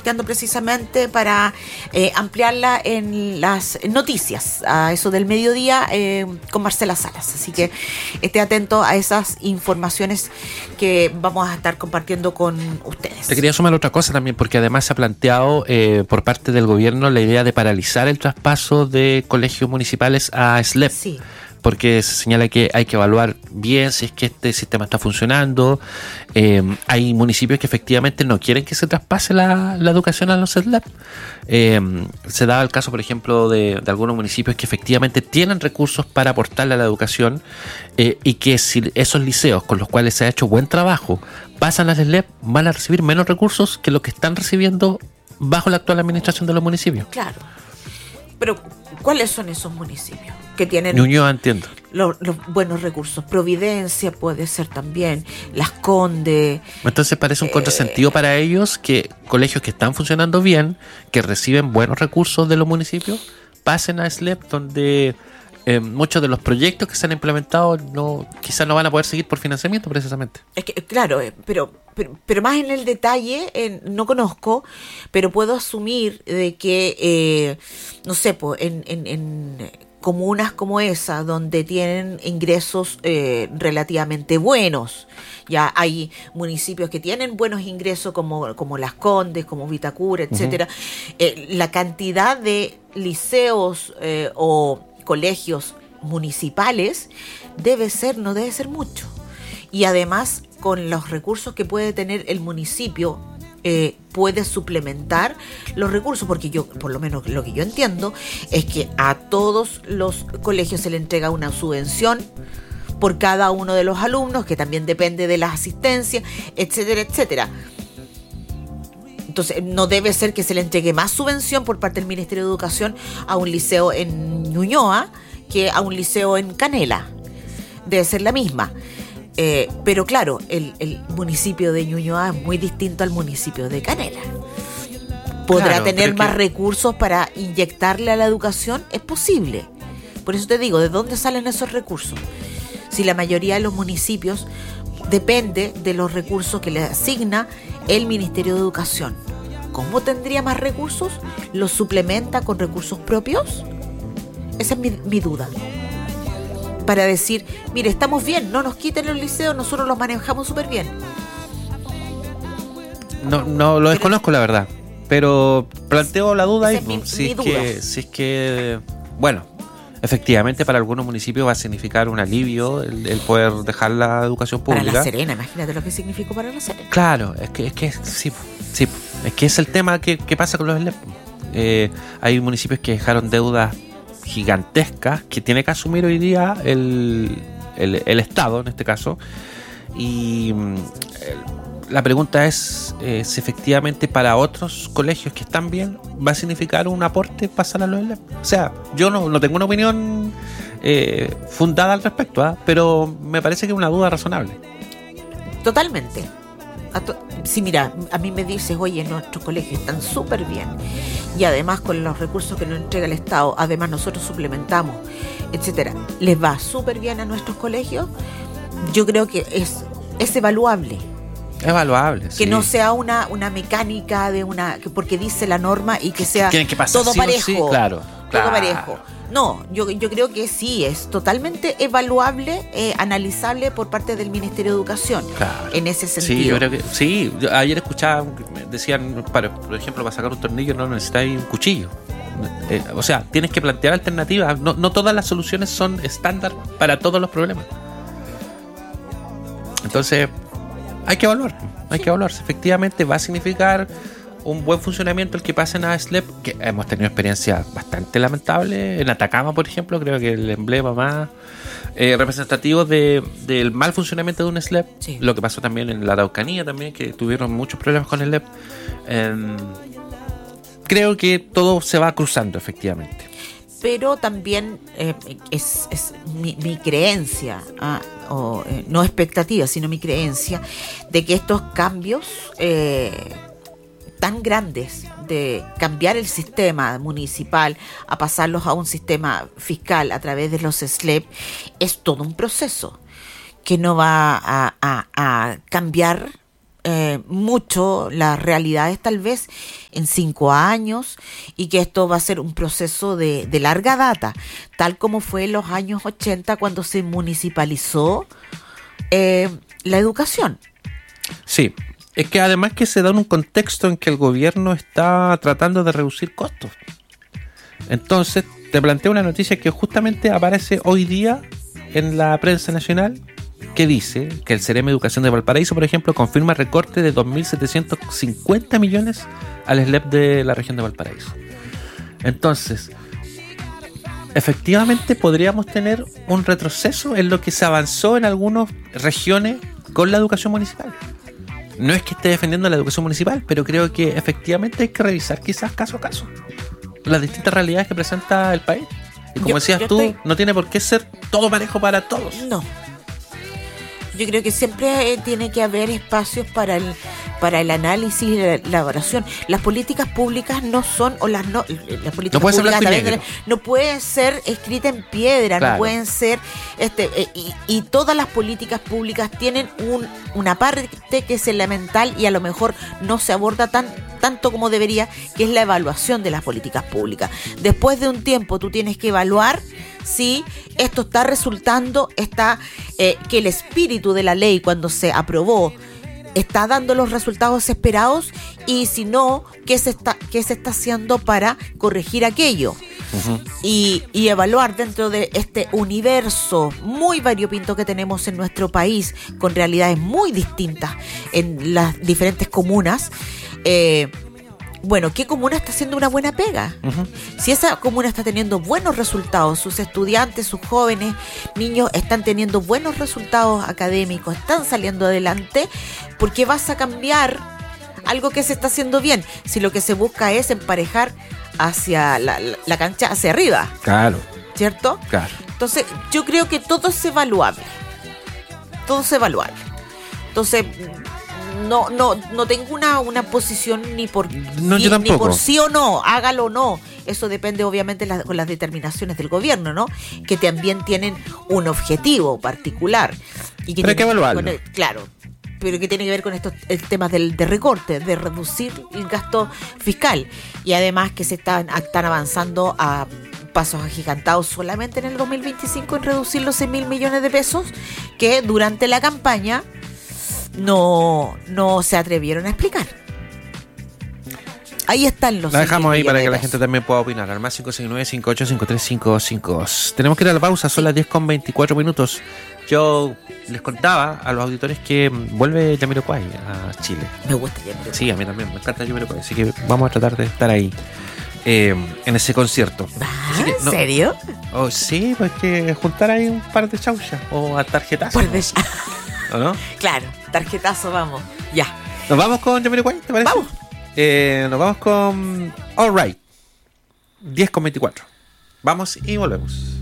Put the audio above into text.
reporteando precisamente para ampliarla en las noticias, a eso del mediodía, con Marcela Salas. Así que esté atento a esas informaciones que vamos a estar compartiendo con ustedes. Te quería sumar otra cosa también, porque además se ha planteado por parte del gobierno la idea de paralizar el traspaso de colegios municipales a SLEP. Sí. Porque se señala que hay que evaluar bien si es que este sistema está funcionando. Hay municipios que efectivamente no quieren que se traspase la educación a los SLEP. Se da el caso, por ejemplo, de algunos municipios que efectivamente tienen recursos para aportarle a la educación, y que si esos liceos con los cuales se ha hecho buen trabajo pasan a las SLEP, van a recibir menos recursos que los que están recibiendo bajo la actual administración de los municipios. Claro. Pero, ¿cuáles son esos municipios que tienen Ñuñoa, entiendo, los buenos recursos? Providencia puede ser también, Las Condes. Entonces parece un contrasentido para ellos que colegios que están funcionando bien, que reciben buenos recursos de los municipios, pasen a SLEP, donde muchos de los proyectos que se han implementado quizás no van a poder seguir por financiamiento precisamente. Es que, claro, pero más en el detalle no conozco, pero puedo asumir de que, no sé, pues en comunas como esa, donde tienen ingresos relativamente buenos. Ya hay municipios que tienen buenos ingresos como Las Condes, como Vitacura, etcétera. La cantidad de liceos o colegios municipales no debe ser mucho. Y además, con los recursos que puede tener el municipio, puede suplementar los recursos, porque yo, por lo menos lo que yo entiendo, es que a todos los colegios se le entrega una subvención por cada uno de los alumnos, que también depende de las asistencias, etcétera, etcétera. Entonces, no debe ser que se le entregue más subvención por parte del Ministerio de Educación a un liceo en Ñuñoa que a un liceo en Canela. Debe ser la misma. Pero claro, el municipio de Ñuñoa es muy distinto al municipio de Canela. ¿Podrá tener más recursos para inyectarle a la educación? Es posible. Por eso te digo, ¿de dónde salen esos recursos? Si la mayoría de los municipios depende de los recursos que le asigna el Ministerio de Educación. ¿Cómo tendría más recursos? ¿Los suplementa con recursos propios? Esa es mi duda. Para decir, mire, estamos bien, no nos quiten los liceos, nosotros los manejamos súper bien. No lo desconozco, la verdad. Pero planteo la duda ahí. Si es que, bueno, efectivamente para algunos municipios va a significar un alivio el poder dejar la educación pública. Para La Serena, imagínate lo que significó para La Serena. Claro, es que sí, es que es el tema que pasa con los SLEP. Hay municipios que dejaron deudas gigantescas que tiene que asumir hoy día el Estado, en este caso. Y la pregunta es si efectivamente para otros colegios que están bien va a significar un aporte pasar a los SLEP. O sea, yo no tengo una opinión fundada al respecto, pero me parece que es una duda razonable. Totalmente. Sí, mira, a mí me dices, oye, nuestros colegios están súper bien, y además con los recursos que nos entrega el Estado, además nosotros suplementamos, etcétera, les va súper bien a nuestros colegios. Yo creo que es evaluable. Que no sea una mecánica porque dice la norma y que sea todo parejo. Sí, claro. Todo parejo. No, yo creo que sí, es totalmente evaluable, analizable por parte del Ministerio de Educación, claro, en ese sentido. Sí, yo creo que sí. Ayer escuchaba, decían, por ejemplo, para sacar un tornillo no necesitáis un cuchillo. O sea, tienes que plantear alternativas. No todas las soluciones son estándar para todos los problemas. Entonces, hay que evaluar. Si efectivamente va a significar un buen funcionamiento el que pasen a SLEP, que hemos tenido experiencias bastante lamentables. En Atacama, por ejemplo, creo que el emblema más representativo del mal funcionamiento de un SLEP. Sí. Lo que pasó también en la Araucanía, también, que tuvieron muchos problemas con el SLEP. Creo que todo se va cruzando, efectivamente. Pero también es mi creencia, no expectativa, sino mi creencia, de que estos cambios tan grandes de cambiar el sistema municipal a pasarlos a un sistema fiscal a través de los SLEP es todo un proceso que no va a cambiar mucho las realidades tal vez en 5 años y que esto va a ser un proceso de larga data, tal como fue en los años 80 cuando se municipalizó la educación. Sí, es que además que se da en un contexto en que el gobierno está tratando de reducir costos. Entonces, te planteo una noticia que justamente aparece hoy día en la prensa nacional, que dice que el Ceremi de Educación de Valparaíso, por ejemplo, confirma recorte de 2.750 millones al SLEP de la región de Valparaíso. Entonces, efectivamente podríamos tener un retroceso en lo que se avanzó en algunas regiones con la educación municipal. No es que esté defendiendo la educación municipal, pero creo que efectivamente hay que revisar quizás caso a caso las distintas realidades que presenta el país. Y como decías tú, no tiene por qué ser todo parejo para todos. No. Yo creo que siempre tiene que haber espacios para el análisis y la elaboración. Las políticas públicas no son, las políticas no puede públicas ser blanco y negro. No pueden ser escritas en piedra, claro. No pueden ser, y todas las políticas públicas tienen una parte que es elemental y a lo mejor no se aborda tanto como debería, que es la evaluación de las políticas públicas. Después de un tiempo tú tienes que evaluar si esto está resultando, que el espíritu de la ley cuando se aprobó está dando los resultados esperados, y si no, qué se está haciendo para corregir aquello. Uh-huh. Y evaluar dentro de este universo muy variopinto que tenemos en nuestro país, con realidades muy distintas en las diferentes comunas. Bueno, ¿qué comuna está haciendo una buena pega? Uh-huh. Si esa comuna está teniendo buenos resultados, sus estudiantes, sus jóvenes, niños están teniendo buenos resultados académicos, están saliendo adelante, ¿por qué vas a cambiar algo que se está haciendo bien? Si lo que se busca es emparejar hacia la cancha hacia arriba. Claro. ¿Cierto? Claro. Entonces, yo creo que todo es evaluable. Todo es evaluable. Entonces, no tengo una posición ni por sí o no, hágalo o no. Eso depende obviamente con las determinaciones del gobierno, ¿no? Que también tienen un objetivo particular. Y que pero hay que evaluarlo. Claro, pero que tiene que ver con estos temas de recorte, de reducir el gasto fiscal. Y además que se están avanzando a pasos agigantados solamente en el 2025 en reducir los 6.000 millones de pesos que durante la campaña no se atrevieron a explicar. Ahí están los. La dejamos ahí para que la gente también pueda opinar. Al más 569-585355. Tenemos que ir a la pausa, son las 10:24. Yo les contaba a los auditores que vuelve Jamiroquai a Chile. Me gusta Jamiroquai. Sí, a mí también, me encanta Jamiroquai. Así que vamos a tratar de estar ahí en ese concierto. ¿En serio? Sí, pues que juntar ahí un par de chauchas o a tarjetazos. ¿O no? Claro, tarjetazo, vamos. Ya. ¿Nos vamos con Jamiroquai, te parece? Vamos. Nos vamos con All Right. 10:24. Vamos y volvemos.